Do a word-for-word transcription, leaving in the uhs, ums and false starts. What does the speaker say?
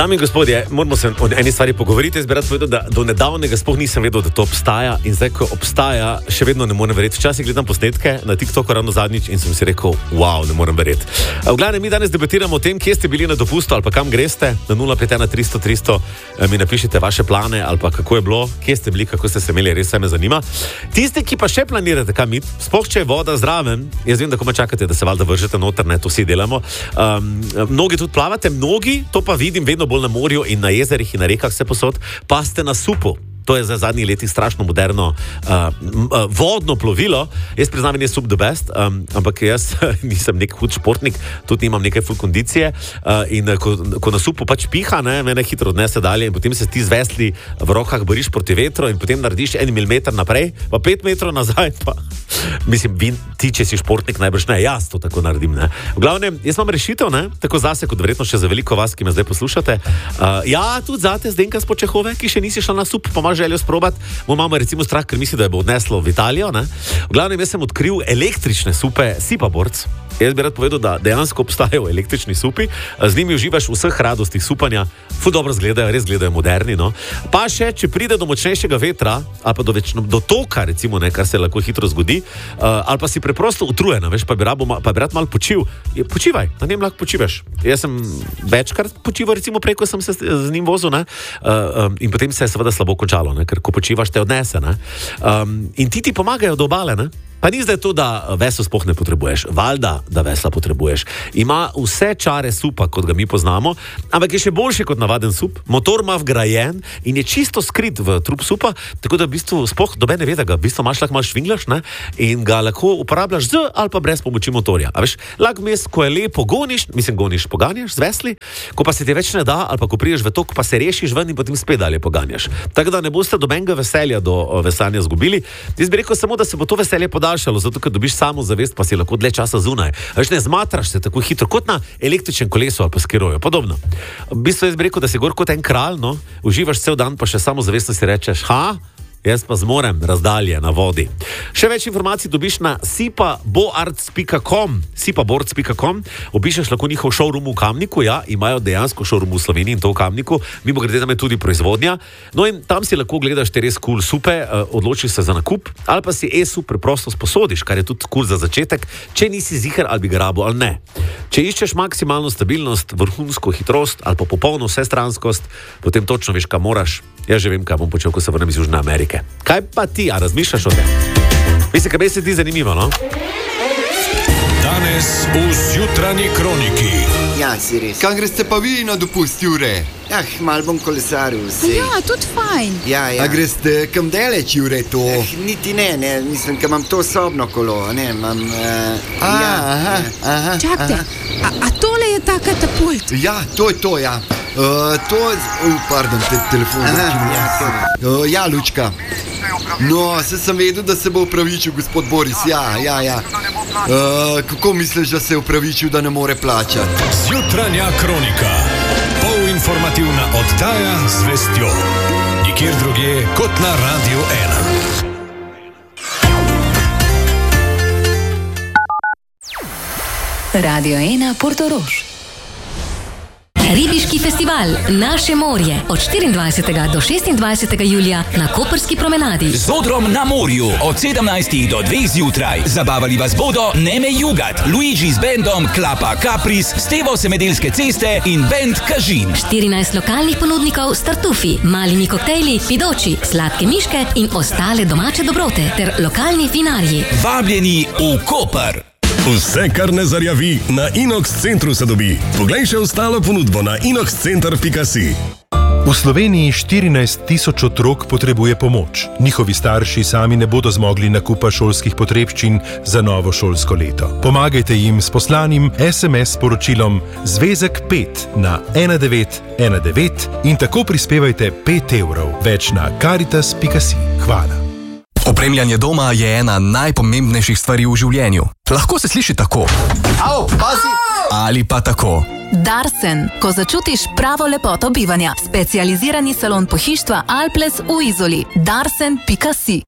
Dame in gospodje, moramo se o eni stvari pogovoriti. Jaz bi rad povedal, da do nedavnega sploh nisem vedel, da to obstaja in zdaj, ko obstaja, še vedno ne morem verjeti. Včasih gledam posnetke na TikToku ravno zadnjič in sem si rekel, wow, ne morem verjeti. V glavnem, mi danes debatiramo o tem, kje ste bili na dopustu ali pa kam greste. Na nula pet ena tristo tristo mi napišite vaše plane ali pa kako je bilo, kje ste bili, kako ste se imeli, res se me zanima. Tisti, ki pa še planirate kam iti, sploh če je voda zraven, jaz vem, da komaj čakate, da se valjda vržete noter, ne, to vsi delamo. Um, mnogi tudi plavate, mnogi, to pa vidim vedno bolj na morju in na jezerih in na rekah vse posod, pa ste na supu. To je za zadnjih letih strašno moderno uh, uh, vodno plovilo. Jaz priznam, je sup the best, um, ampak jaz nisem nek hud športnik, tudi nimam nekaj full kondicije uh, in ko, ko na supu pač piha, ne, mene hitro odnese dalje in potem se ti z vesli v rokah boriš proti vetru in potem narediš en milimeter naprej, pa pet metrov nazaj, pa mislim, vi, ti, če si športnik, najbrž ne, jaz to tako naredim, ne. V glavnem, jaz imam rešitev, ne, tako zase, kot verjetno še za veliko vas, ki me zdaj poslušate. Uh, ja, tudi zate, Zdenka s Počehove, ki še nisi šla na sup, pa željo sprobati. Moj mama recimo strah, ker misli, da je bo odneslo v Italijo, ne. V glavnem, jaz sem odkril električne supe Sipaborc. Jaz bi rad povedal, da dejansko obstajajo električni supi, z njimi uživaš vseh radostih supanja, ful dobro izgledajo, res gledajo moderni, no. Pa še, če pride do močnejšega vetra, ali pa do, večno, do toka, recimo, ne, kar se lahko hitro zgodi, uh, ali pa si preprosto utrujena, veš, pa bi rad, pa bi rad malo počil, je, počivaj, na njem lahko počivaš. Jaz sem večkrat počival, recimo, prej, ko sem se z njim vozil, ne, uh, um, in potem se je seveda slabo končalo, ne, ker ko počivaš, te odnese, ne. Um, in ti ti pomagajo do obale, ne. Pa ni zdaj to, da vesel sploh ne potrebuješ. Valjda, da vesla potrebuješ. Ima vse čare supa, kot ga mi poznamo, ampak je še boljši kot navaden sup. Motor ima vgrajen in je čisto skrit v trup supa, tako da v bistvu sploh doben ne ve, da ga v bistvu imaš, lahko malo švinglaš, ne, in ga lahko uporabljaš z ali pa brez pomoči motorja. A veš, lahko mes, ko je lepo goniš, mislim goniš, poganjaš z vesli, ko pa se ti več ne da, ali pa ko priješ v tok, pa se rešiš ven in potem spet dalje poganjaš. Tako da ne boste dobenega veselja do veslanja zgubili. Jaz bi rekel samo, da se bo to veselje podal zato, ker dobiš samo zavest, pa si lahko dlje časa zunaj. Veš, ne zmatraš se tako hitro, kot na električnem kolesu ali pa skiroju, podobno. V bistvu jaz bi rekel, da si gor kot en kralj, no, uživaš cel dan, pa še samo zavestno si rečeš, ha, jaz pa zmorem razdalje na vodi. Še več informacij dobiš na sipaborc pika com, sipaborc pika com, obiščeš lahko njihov showroom v Kamniku, ja, imajo dejansko showroom v Sloveniji in to v Kamniku, mimo grede tam je tudi proizvodnja, no in tam si lahko gledaš te res cool supe, odločiš se za nakup, ali pa si e-sup preprosto sposodiš, kar je tudi cool za začetek, če nisi ziher ali bi ga rabo ali ne. Če iščeš maksimalno stabilnost, vrhunsko hitrost ali pa popolno vsestranskost, potem točno veš, kaj moraš. Jaz že vem, kaj bom počel, ko se vrnem iz Južne Amerike. Kaj pa ti, a razmišljaš o tem? Mislim, kaj bi se ti zanimivo, no? Danes v Zjutranji kroniki. Ja, si res. Kam greste pa vi na dopust, Jure? Ah, mal bom kolesaril, sej. Ja, tudi fajn. Ja, ja. A greste kam daleč, Jure, to? Eh, niti ne, ne, mislim, ker imam to sobno kolo, ne, imam... Uh, A, ja, aha, ja. aha. Čakajte, a, a tole je ta katapult? Ja, to je to, ja. Uh, to je... Uh, pardon, te telefon. Aha, ja, uh, ja, Lučka. No, se sem vedel, da se bo upravičil gospod Boris, ja, ja, ja. Uh, kako misliš, da se je upravičil, da ne more plačati? Zjutranja kronika. Polinformativna oddaja z vestjo. Nikjer drugje kot na Radio ena. Radio ena Portorož. Ribiški festival Naše morje od štiriindvajsetega do šestindvajsetega julija na Koprski promenadi. Z odrom na morju od sedemnajstih do dveh zjutraj. Zabavali vas bodo Neme Jugat, Luigi z bendom Klapa Capris, Stevo Semedelske ceste in bend Kažin. štirinajst lokalnih ponudnikov s tartufi, malimi koktejli, pidoči, sladke miške in ostale domače dobrote ter lokalni vinarji. Vabljeni v Koper. Vse, kar ne zarjavi, na Inox centru se dobi. Poglej še ostalo ponudbo na inox center pika si. V Sloveniji štirinajst tisoč otrok potrebuje pomoč. Njihovi starši sami ne bodo zmogli nakupa šolskih potrebščin za novo šolsko leto. Pomagajte jim s poslanim es em es sporočilom Zvezek pet na ena devet ena devet in tako prispevajte pet evrov. Več na karitas pika si. Hvala. Opremljanje doma je ena najpomembnejših stvari v življenju. Lahko se sliši tako. Au, pazi! Ali pa tako. Darsen, ko začutiš pravo lepoto bivanja. Specializirani salon pohištva Alples v Izoli. darsen pika si.